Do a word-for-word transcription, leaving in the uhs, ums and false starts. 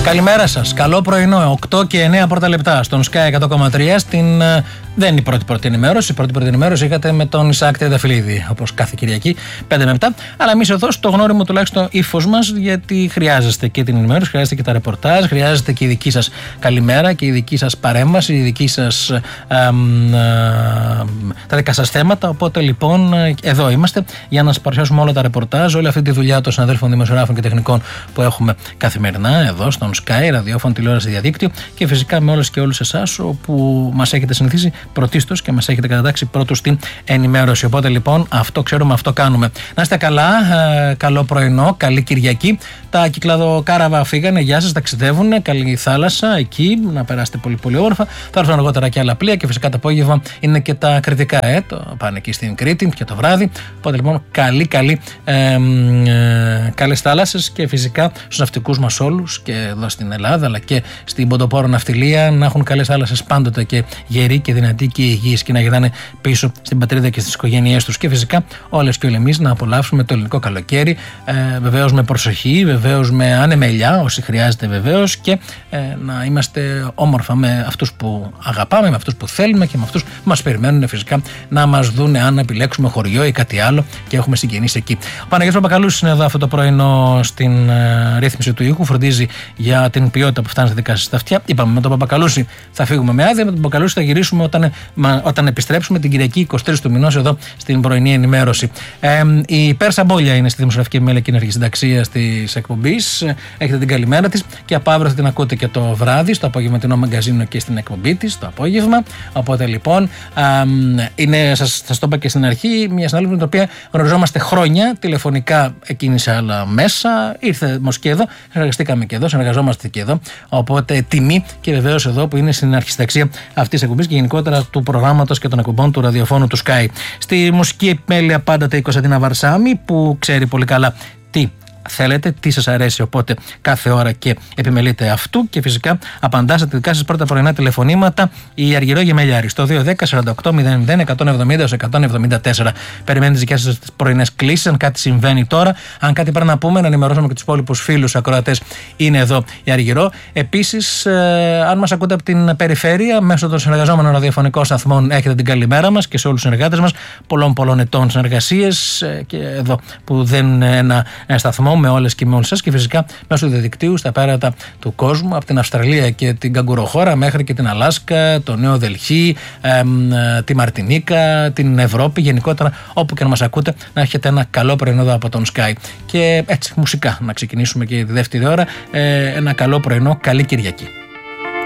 Καλημέρα σας. Καλό πρωινό. οκτώ και εννέα πρώτα λεπτά στον Sky εκατό κόμμα τρία. Στην... Δεν είναι η πρώτη πρώτη ενημέρωση. Η πρώτη πρώτη ενημέρωση είχατε με τον Ισαάκ Τριανταφυλλίδη, όπως κάθε Κυριακή, πέντε με επτά. Αλλά εμείς εδώ, στο γνώριμο τουλάχιστον ύφος μας, γιατί χρειάζεστε και την ενημέρωση, χρειάζεται και τα ρεπορτάζ, χρειάζεται και η δική σας καλημέρα και η δική σας παρέμβαση, η δική σας, α, α, τα δικά σας θέματα. Οπότε λοιπόν, εδώ είμαστε για να σας παρουσιάσουμε όλα τα ρεπορτάζ, όλη αυτή τη δουλειά των συναδέλφων δημοσιογράφων και τεχνικών που έχουμε καθημερινά εδώ στον Sky, ραδιόφωνο, τηλεόραση, διαδίκτυο και φυσικά με όλες και όλους εσάς που μας έχετε συνηθίσει πρωτίστως και μας έχετε κατατάξει πρώτος στην ενημέρωση. Οπότε λοιπόν αυτό ξέρουμε, αυτό κάνουμε. Να είστε καλά, ε, καλό πρωινό, καλή Κυριακή. Τα κυκλαδοκάραβα φύγανε, γεια σας, ταξιδεύουν, καλή θάλασσα εκεί, να περάσετε πολύ πολύ όμορφα. Θα έρθουν αργότερα και άλλα πλοία και φυσικά το απόγευμα είναι και τα κρητικά, ε, το πάνε εκεί στην Κρήτη και το βράδυ. Οπότε λοιπόν καλή καλή ε, ε, καλές θάλασσες και φυσικά στους ναυτικούς μας όλους και εδώ στην Ελλάδα αλλά και στην ποντοπόρο ναυτιλία να έχουν καλές θάλασσες πάντοτε και γεροί και δυνατοί και υγιείς και να γυρνάνε πίσω στην πατρίδα και στις οικογένειές τους. Και φυσικά όλες και όλοι εμείς να απολαύσουμε το ελληνικό καλοκαίρι, ε, βεβαίως με προσοχή, βεβαίως με ανεμελιά όσοι χρειάζεται βεβαίως και ε, να είμαστε όμορφα με αυτούς που αγαπάμε, με αυτούς που θέλουμε και με αυτούς που μας περιμένουν φυσικά να μας δούνε αν επιλέξουμε χωριό ή κάτι άλλο και έχουμε συγγενείς εκεί. Ο Παναγιώτης Παπακαλούσης είναι εδώ αυτό το πρωινό στην ε, ρύθμιση του ήχου, φροντίζει για την ποιότητα που φτάνει στα δικά σας τα αυτιά. Είπαμε με τον Παπακαλούση θα φύγουμε με άδεια, με τον Παπακαλούση θα γυρίσουμε όταν, μα, όταν επιστρέψουμε την Κυριακή εικοστή τρίτη του μηνός εδώ στην πρωινή ενημέρωση. Ε, η Πέρσα Μπόλια είναι στη δημοσιογραφική επιμέλεια και ενεργή συνταξία τη εκπομπή. Έχετε την καλημέρα τη και από αύριο θα την ακούτε και το βράδυ, στο απογευματινό μαγκαζίνο και στην εκπομπή τη το απόγευμα. Οπότε λοιπόν, είναι, σας, σας το είπα και στην αρχή, μια συνάδελφη με την οποία γνωριζόμαστε χρόνια τηλεφωνικά εκείνη σε άλλα μέσα. Ήρθε όμως και εδώ, συνεργαστήκαμε και εδώ, συνεργαζόμαστε και εδώ. Οπότε τιμή και βεβαίως εδώ που είναι στην αρχισυνταξία αυτή τη εκπομπή και γενικότερα του προγράμματος και των εκπομπών του ραδιοφώνου του Sky. Στη μουσική επιμέλεια πάντα η Κωνσταντίνα Βαρσάμι που ξέρει πολύ καλά τι θέλετε, τι σας αρέσει, οπότε κάθε ώρα και επιμελείτε αυτού και φυσικά απαντά στα δικά σας πρώτα πρωινά τηλεφωνήματα η Αργυρό Γεμελιάρη στο δύο ένα μηδέν σαράντα οκτώ μηδέν μηδέν εκατόν εβδομήντα εκατόν εβδομήντα τέσσερα. Περιμένει τις δικές σας πρωινές κλήσεις, αν κάτι συμβαίνει τώρα, αν κάτι πρέπει να πούμε, να ενημερώσουμε και τους υπόλοιπους φίλους ακροατές, είναι εδώ η Αργυρό. Επίσης, ε, αν μας ακούτε από την περιφέρεια, μέσω των συνεργαζόμενων ραδιοφωνικών σταθμών, έχετε την καλημέρα μας και σε όλους τους συνεργάτες μας, πολλών πολλών ετών συνεργασίες ε, και εδώ που δεν είναι ένα, ένα σταθμό με όλες και με όλους σας και φυσικά μέσω του διαδικτύου στα πέρατα του κόσμου, από την Αυστραλία και την Καγκουροχώρα μέχρι και την Αλάσκα, το Νέο Δελχή, εμ, τη Μαρτινίκα, την Ευρώπη, γενικότερα όπου και να μας ακούτε, να έχετε ένα καλό πρωινό εδώ από τον Sky. Και έτσι, μουσικά, να ξεκινήσουμε και τη δεύτερη ώρα, ε, ένα καλό πρωινό, καλή Κυριακή.